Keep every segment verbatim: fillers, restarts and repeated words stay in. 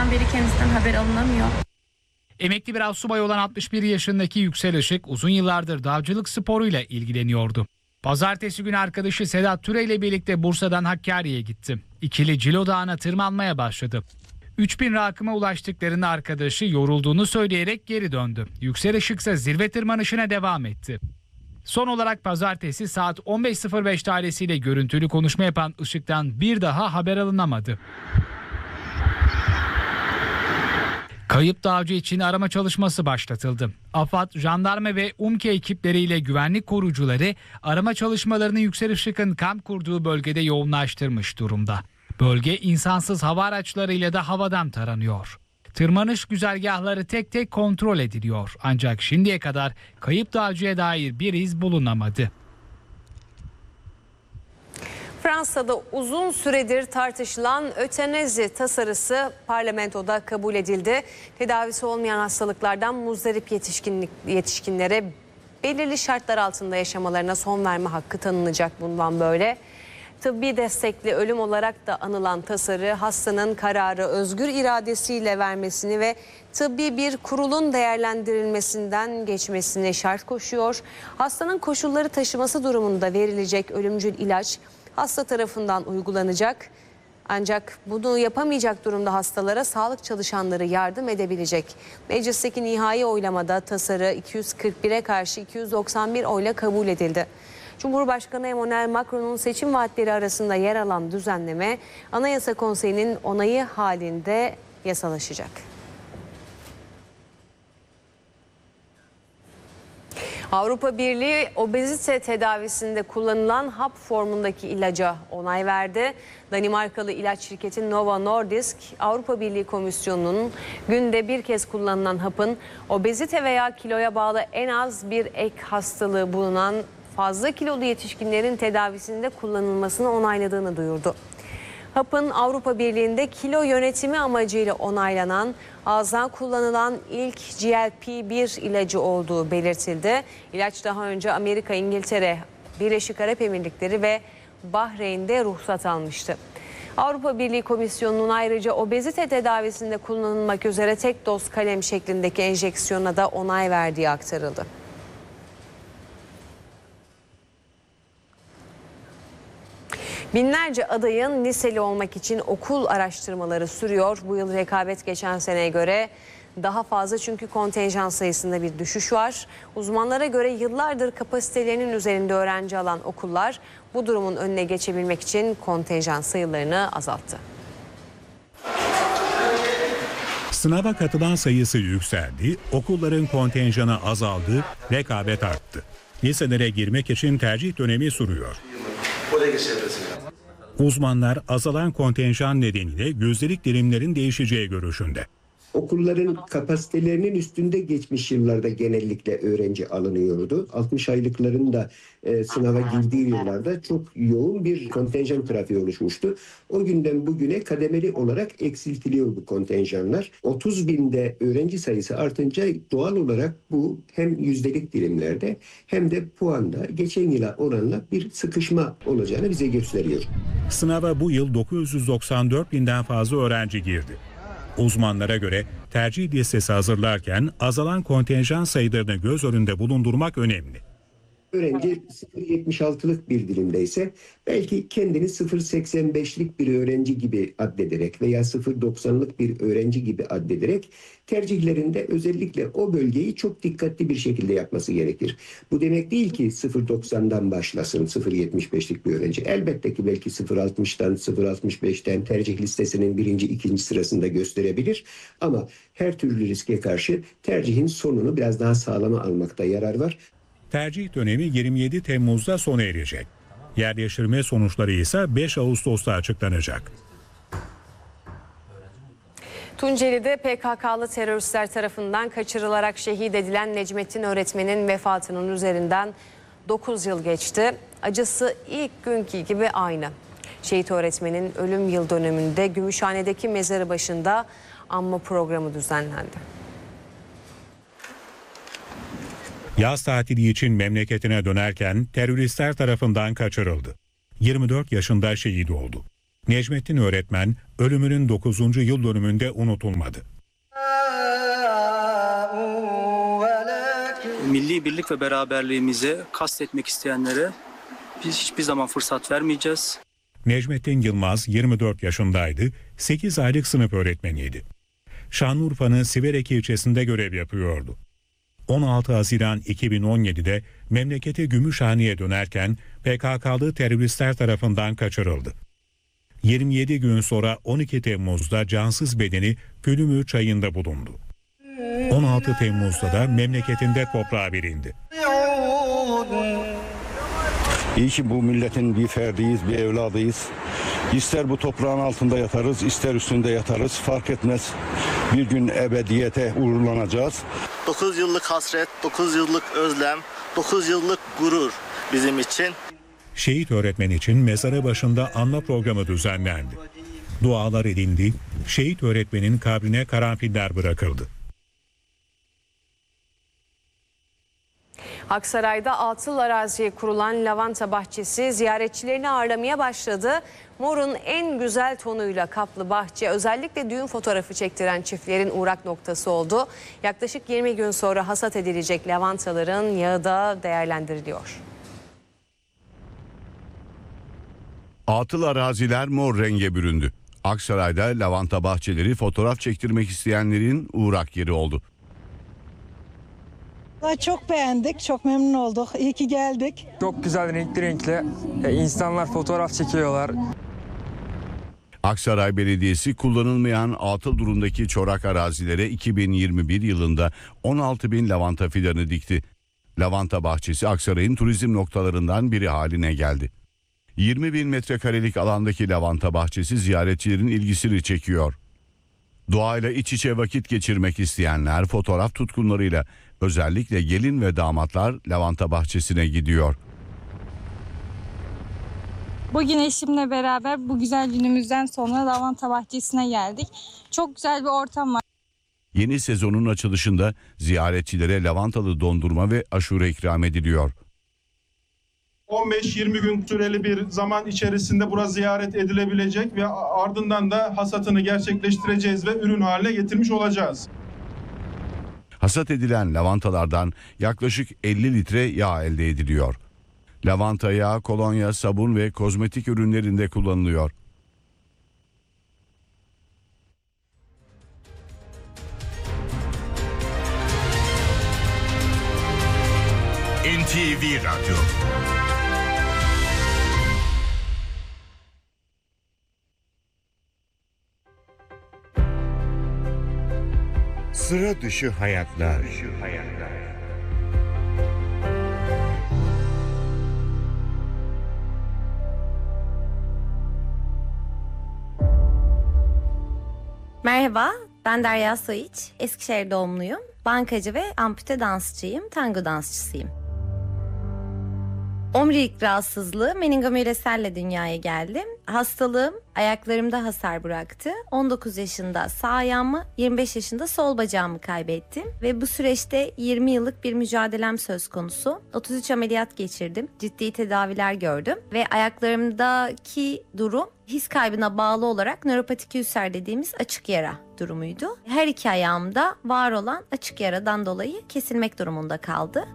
günden beri kendisinden haber alınamıyor. Emekli bir astsubay olan altmış bir yaşındaki Yüksel Işık uzun yıllardır dağcılık sporuyla ilgileniyordu. Pazartesi günü arkadaşı Sedat Türe ile birlikte Bursa'dan Hakkari'ye gitti. İkili Cilo Dağı'na tırmanmaya başladı. üç bin rakıma ulaştıklarında arkadaşı yorulduğunu söyleyerek geri döndü. Yüksel Işık ise zirve tırmanışına devam etti. Son olarak pazartesi saat on beş sıfır beş ailesiyle görüntülü konuşma yapan Işık'tan bir daha haber alınamadı. Kayıp dağcı için arama çalışması başlatıldı. AFAD, jandarma ve UMKE ekipleriyle güvenlik korucuları arama çalışmalarını Yüksel Işık'ın kamp kurduğu bölgede yoğunlaştırmış durumda. Bölge insansız hava araçlarıyla da havadan taranıyor. Tırmanış güzergahları tek tek kontrol ediliyor. Ancak şimdiye kadar kayıp dağcıya dair bir iz bulunamadı. Fransa'da uzun süredir tartışılan ötenazi tasarısı parlamentoda kabul edildi. Tedavisi olmayan hastalıklardan muzdarip yetişkinlik, yetişkinlere belirli şartlar altında yaşamalarına son verme hakkı tanınacak bundan böyle. Tıbbi destekli ölüm olarak da anılan tasarı hastanın kararı özgür iradesiyle vermesini ve tıbbi bir kurulun değerlendirilmesinden geçmesini şart koşuyor. Hastanın koşulları taşıması durumunda verilecek ölümcül ilaç hasta tarafından uygulanacak. Ancak bunu yapamayacak durumda hastalara sağlık çalışanları yardım edebilecek. Meclisteki nihai oylamada tasarı iki yüz kırk bire karşı iki yüz doksan bir oyla kabul edildi. Cumhurbaşkanı Emmanuel Macron'un seçim vaatleri arasında yer alan düzenleme Anayasa Konseyi'nin onayı halinde yasalaşacak. Avrupa Birliği obezite tedavisinde kullanılan hap formundaki ilaca onay verdi. Danimarkalı ilaç şirketi Novo Nordisk, Avrupa Birliği Komisyonu'nun günde bir kez kullanılan hapın obezite veya kiloya bağlı en az bir ek hastalığı bulunan fazla kilolu yetişkinlerin tedavisinde kullanılmasını onayladığını duyurdu. Hapın Avrupa Birliği'nde kilo yönetimi amacıyla onaylanan, ağızdan kullanılan ilk G L P bir ilacı olduğu belirtildi. İlaç daha önce Amerika, İngiltere, Birleşik Arap Emirlikleri ve Bahreyn'de ruhsat almıştı. Avrupa Birliği Komisyonu'nun ayrıca obezite tedavisinde kullanılmak üzere tek doz kalem şeklindeki enjeksiyona da onay verdiği aktarıldı. Binlerce adayın liseli olmak için okul araştırmaları sürüyor. Bu yıl rekabet geçen seneye göre daha fazla çünkü kontenjan sayısında bir düşüş var. Uzmanlara göre yıllardır kapasitelerinin üzerinde öğrenci alan okullar bu durumun önüne geçebilmek için kontenjan sayılarını azalttı. Sınava katılan sayısı yükseldi, okulların kontenjanı azaldı, rekabet arttı. Liselere girmek için tercih dönemi sürüyor. Uzmanlar azalan kontenjan nedeniyle yüzdelik dilimlerin değişeceği görüşünde. Okulların kapasitelerinin üstünde geçmiş yıllarda genellikle öğrenci alınıyordu. altmış aylıkların da e, sınava girdiği yıllarda çok yoğun bir kontenjan trafiği oluşmuştu. O günden bugüne kademeli olarak eksiltiliyor bu kontenjanlar. otuz binde öğrenci sayısı artınca doğal olarak bu hem yüzdelik dilimlerde hem de puanda geçen yıla oranla bir sıkışma olacağını bize gösteriyor. Sınava bu yıl dokuz yüz doksan dört binden fazla öğrenci girdi. Uzmanlara göre tercih listesi hazırlarken azalan kontenjan sayılarını göz önünde bulundurmak önemli. Öğrenci sıfır virgül yetmiş altılık bir dilimdeyse belki kendini sıfır virgül seksen beşlik bir öğrenci gibi addederek veya sıfır virgül doksanlık bir öğrenci gibi addederek tercihlerinde özellikle o bölgeyi çok dikkatli bir şekilde yapması gerekir. Bu demek değil ki sıfır virgül doksandan başlasın sıfır virgül yetmiş beşlik bir öğrenci. Elbette ki belki sıfır virgül altmıştan sıfır virgül altmış beşten tercih listesinin birinci, ikinci sırasında gösterebilir. Ama her türlü riske karşı tercihin sonunu biraz daha sağlama almakta yarar var. Tercih dönemi yirmi yedi Temmuz'da sona erecek. Yerleştirme sonuçları ise beş Ağustos'ta açıklanacak. Tunceli'de P K K'lı teröristler tarafından kaçırılarak şehit edilen Necmettin öğretmenin vefatının üzerinden dokuz yıl geçti. Acısı ilk günkü gibi aynı. Şehit öğretmenin ölüm yıl dönümünde Gümüşhane'deki mezarı başında anma programı düzenlendi. Yaz tatili için memleketine dönerken teröristler tarafından kaçırıldı. yirmi dört yaşında şehit oldu. Necmettin öğretmen ölümünün dokuzuncu yıl dönümünde unutulmadı. Milli birlik ve beraberliğimize kastetmek isteyenlere biz hiçbir zaman fırsat vermeyeceğiz. Necmettin Yılmaz yirmi dört yaşındaydı, sekiz aylık sınıf öğretmeniydi. Şanlıurfa'nın Siverek ilçesinde görev yapıyordu. on altı Haziran iki bin on yedi'de memleketi Gümüşhane'ye dönerken P K K'lı teröristler tarafından kaçırıldı. yirmi yedi gün sonra on iki Temmuz'da cansız bedeni Gülümü çayında bulundu. on altı Temmuz'da da memleketinde toprağa verildi. İyi ki bu milletin bir ferdiyiz, bir evladıyız. İster bu toprağın altında yatarız, ister üstünde yatarız, fark etmez. Bir gün ebediyete uğurlanacağız. dokuz yıllık hasret, dokuz yıllık özlem, dokuz yıllık gurur bizim için. Şehit öğretmen için mezarı başında anma programı düzenlendi. Dualar edildi, şehit öğretmenin kabrine karanfiller bırakıldı. Aksaray'da atıl araziye kurulan lavanta bahçesi ziyaretçilerini ağırlamaya başladı. Mor'un en güzel tonuyla kaplı bahçe özellikle düğün fotoğrafı çektiren çiftlerin uğrak noktası oldu. Yaklaşık yirmi gün sonra hasat edilecek lavantaların yağı da değerlendiriliyor. Atıl araziler mor renge büründü. Aksaray'da lavanta bahçeleri fotoğraf çektirmek isteyenlerin uğrak yeri oldu. Çok beğendik, çok memnun olduk. İyi ki geldik. Çok güzel, renkli renkli. İnsanlar fotoğraf çekiyorlar. Aksaray Belediyesi kullanılmayan atıl durumdaki çorak arazilere iki bin yirmi bir yılında on altı bin lavanta fidanı dikti. Lavanta bahçesi Aksaray'ın turizm noktalarından biri haline geldi. yirmi bin metrekarelik alandaki lavanta bahçesi ziyaretçilerin ilgisini çekiyor. Doğayla iç içe vakit geçirmek isteyenler fotoğraf tutkunlarıyla özellikle gelin ve damatlar lavanta bahçesine gidiyor. Bugün eşimle beraber bu güzel günümüzden sonra lavanta bahçesine geldik. Çok güzel bir ortam var. Yeni sezonun açılışında ziyaretçilere lavantalı dondurma ve aşure ikram ediliyor. on beş yirmi gün süreli bir zaman içerisinde burası ziyaret edilebilecek ve ardından da hasatını gerçekleştireceğiz ve ürün haline getirmiş olacağız. Hasat edilen lavantalardan yaklaşık elli litre yağ elde ediliyor. Lavanta yağı kolonya, sabun ve kozmetik ürünlerinde kullanılıyor. N T V Radyo. Sıra dışı hayatlar. Merhaba, ben Derya Soyiç. Eskişehir doğumluyum. Bankacı ve ampute dansçıyım, tango dansçısıyım. Omurilik rahatsızlığı meningomyeleselle dünyaya geldim. Hastalığım ayaklarımda hasar bıraktı. on dokuz yaşında sağ ayağımı, yirmi beş yaşında sol bacağımı kaybettim. Ve bu süreçte yirmi yıllık bir mücadelem söz konusu. otuz üç ameliyat geçirdim. Ciddi tedaviler gördüm. Ve ayaklarımdaki durum his kaybına bağlı olarak nöropatik ülser dediğimiz açık yara durumuydu. Her iki ayağımda var olan açık yaradan dolayı kesilmek durumunda kaldı.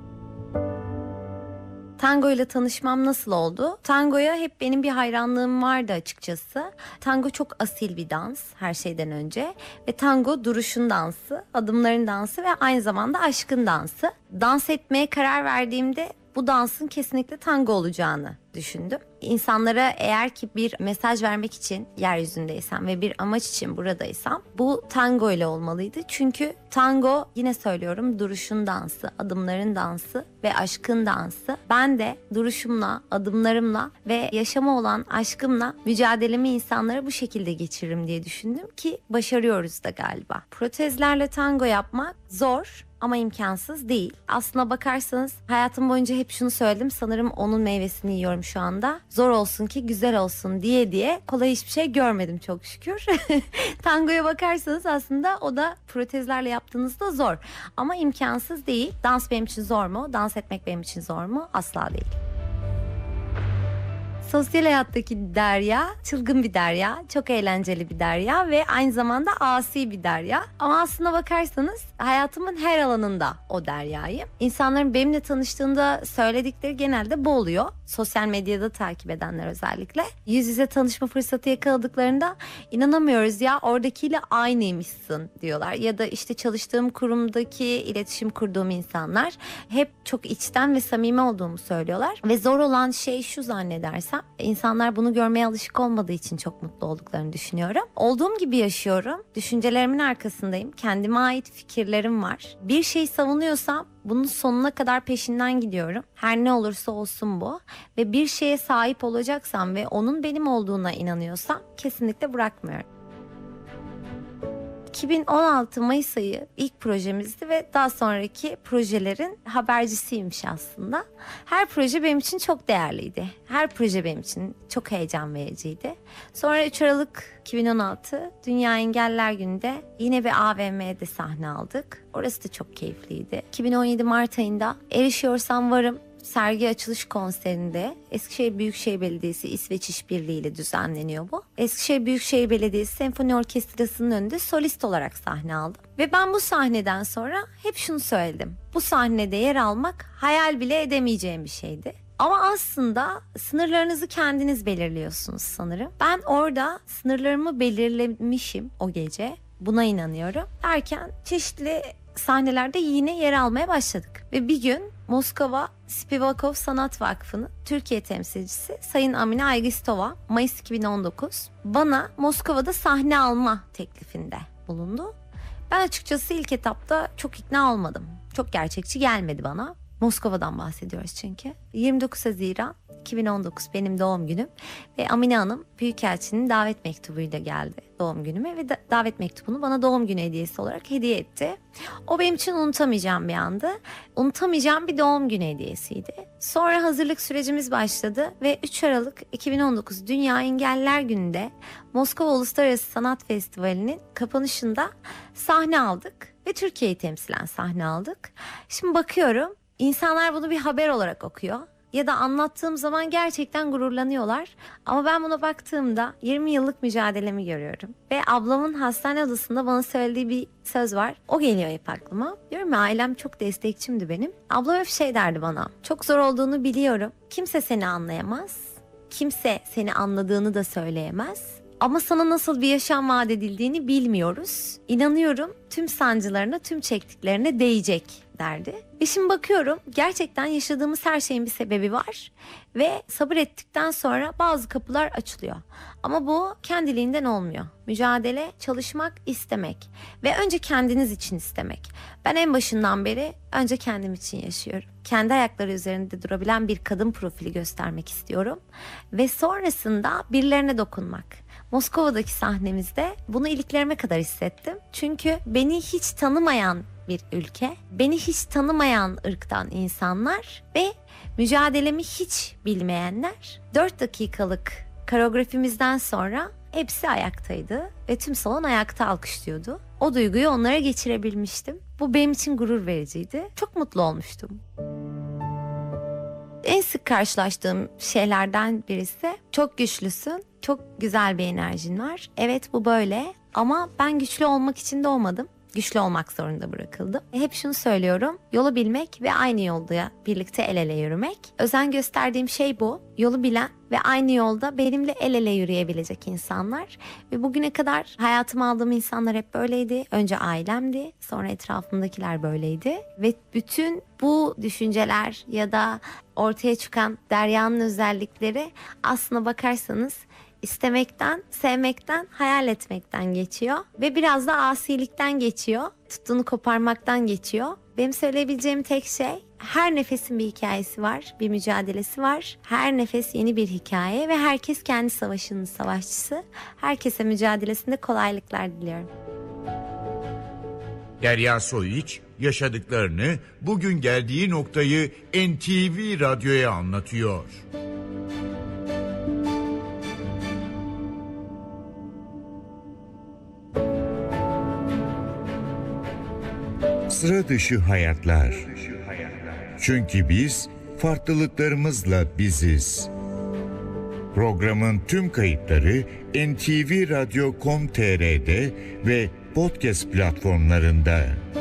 Tango ile tanışmam nasıl oldu? Tangoya hep benim bir hayranlığım vardı açıkçası. Tango çok asil bir dans her şeyden önce. Ve tango duruşun dansı, adımların dansı ve aynı zamanda aşkın dansı. Dans etmeye karar verdiğimde bu dansın kesinlikle tango olacağını düşündüm. İnsanlara eğer ki bir mesaj vermek için yeryüzündeysem ve bir amaç için buradaysam bu tango ile olmalıydı. Çünkü tango, yine söylüyorum, duruşun dansı, adımların dansı ve aşkın dansı. Ben de duruşumla, adımlarımla ve yaşama olan aşkımla mücadelemi insanlara bu şekilde geçiririm diye düşündüm ki başarıyoruz da galiba. Protezlerle tango yapmak zor ama imkansız değil. Aslına bakarsanız hayatım boyunca hep şunu söyledim. Sanırım onun meyvesini yiyorum şu anda. Zor olsun ki güzel olsun diye diye kolay hiçbir şey görmedim çok şükür. Tangoya bakarsanız aslında o da protezlerle yaptığınızda zor. Ama imkansız değil. Dans benim için zor mu? Dans etmek benim için zor mu? Asla değil. Sosyal hayattaki Derya çılgın bir Derya, çok eğlenceli bir Derya ve aynı zamanda asi bir Derya. Ama aslına bakarsanız hayatımın her alanında o Derya'yım. İnsanların benimle tanıştığında söyledikleri genelde bu oluyor. Sosyal medyada takip edenler özellikle. Yüz yüze tanışma fırsatı yakaladıklarında inanamıyoruz ya, oradakiyle aynıymışsın diyorlar. Ya da işte çalıştığım kurumdaki iletişim kurduğum insanlar hep çok içten ve samimi olduğumu söylüyorlar. Ve zor olan şey şu zannedersem, insanlar bunu görmeye alışık olmadığı için çok mutlu olduklarını düşünüyorum. Olduğum gibi yaşıyorum. Düşüncelerimin arkasındayım. Kendime ait fikirlerim var. Bir şey savunuyorsam bunun sonuna kadar peşinden gidiyorum. Her ne olursa olsun bu. Ve bir şeye sahip olacaksam ve onun benim olduğuna inanıyorsam kesinlikle bırakmıyorum. iki bin on altı Mayıs ayı ilk projemizdi ve daha sonraki projelerin habercisiymiş aslında. Her proje benim için çok değerliydi. Her proje benim için çok heyecan vericiydi. Sonra üç Aralık iki bin on altı Dünya Engeller Günü'nde yine bir A V M'de sahne aldık. Orası da çok keyifliydi. iki bin on yedi Mart ayında Erişiyorsam Varım sergi açılış konserinde Eskişehir Büyükşehir Belediyesi İsveç İşbirliği ile düzenleniyor bu. Eskişehir Büyükşehir Belediyesi Senfoni Orkestrası'nın önünde solist olarak sahne aldım. Ve ben bu sahneden sonra hep şunu söyledim. Bu sahnede yer almak hayal bile edemeyeceğim bir şeydi. Ama aslında sınırlarınızı kendiniz belirliyorsunuz sanırım. Ben orada sınırlarımı belirlemişim o gece. Buna inanıyorum. Derken çeşitli sahnelerde yine yer almaya başladık. Ve bir gün Moskova Spivakov Sanat Vakfı'nın Türkiye temsilcisi Sayın Amine Aygistova Mayıs iki bin on dokuz bana Moskova'da sahne alma teklifinde bulundu. Ben açıkçası ilk etapta çok ikna olmadım. Çok gerçekçi gelmedi bana. Moskova'dan bahsediyoruz çünkü. yirmi dokuz Haziran iki bin on dokuz benim doğum günüm ve Amine Hanım Büyükelçinin davet mektubuyla geldi doğum günüme ve da- davet mektubunu bana doğum günü hediyesi olarak hediye etti. O benim için unutamayacağım bir andı. Unutamayacağım bir doğum günü hediyesiydi. Sonra hazırlık sürecimiz başladı ve üç Aralık iki bin on dokuz Dünya Engeller Günü'nde Moskova Uluslararası Sanat Festivali'nin kapanışında sahne aldık ve Türkiye'yi temsilen sahne aldık. Şimdi bakıyorum, İnsanlar bunu bir haber olarak okuyor ya da anlattığım zaman gerçekten gururlanıyorlar. Ama ben buna baktığımda yirmi yıllık mücadelemi görüyorum. Ve ablamın hastane odasında bana söylediği bir söz var. O geliyor hep aklıma. Diyorum ya, ailem çok destekçimdi benim. Ablam hep şey derdi bana. Çok zor olduğunu biliyorum. Kimse seni anlayamaz. Kimse seni anladığını da söyleyemez. Ama sana nasıl bir yaşam vaat edildiğini bilmiyoruz. İnanıyorum tüm sancılarına, tüm çektiklerine değecek derdi. Ve şimdi bakıyorum, gerçekten yaşadığımız her şeyin bir sebebi var. Ve sabır ettikten sonra bazı kapılar açılıyor. Ama bu kendiliğinden olmuyor. Mücadele, çalışmak, istemek. Ve önce kendiniz için istemek. Ben en başından beri önce kendim için yaşıyorum. Kendi ayakları üzerinde durabilen bir kadın profili göstermek istiyorum. Ve sonrasında birilerine dokunmak. Moskova'daki sahnemizde bunu iliklerime kadar hissettim. Çünkü beni hiç tanımayan bir ülke, beni hiç tanımayan ırktan insanlar ve mücadelemi hiç bilmeyenler dört dakikalık koreografimizden sonra hepsi ayaktaydı ve tüm salon ayakta alkışlıyordu. O duyguyu onlara geçirebilmiştim. Bu benim için gurur vericiydi. Çok mutlu olmuştum. En sık karşılaştığım şeylerden birisi, çok güçlüsün, çok güzel bir enerjin var. Evet, bu böyle ama ben güçlü olmak için doğmadım. Güçlü olmak zorunda bırakıldım. Hep şunu söylüyorum, yolu bilmek ve aynı yolda birlikte el ele yürümek. Özen gösterdiğim şey bu. Yolu bilen ve aynı yolda benimle el ele yürüyebilecek insanlar. Ve bugüne kadar hayatıma aldığım insanlar hep böyleydi. Önce ailemdi, sonra etrafımdakiler böyleydi. Ve bütün bu düşünceler ya da ortaya çıkan Derya'nın özellikleri aslına bakarsanız istemekten, sevmekten, hayal etmekten geçiyor. Ve biraz da asilikten geçiyor. Tuttuğunu koparmaktan geçiyor. Benim söyleyebileceğim tek şey, her nefesin bir hikayesi var, bir mücadelesi var. Her nefes yeni bir hikaye ve herkes kendi savaşının savaşçısı. Herkese mücadelesinde kolaylıklar diliyorum. Derya Soyiç yaşadıklarını, bugün geldiği noktayı N T V Radyo'ya anlatıyor. Sıra dışı hayatlar. Çünkü biz farklılıklarımızla biziz. Programın tüm kayıtları en ti vi radyo nokta com nokta tr ve podcast platformlarında.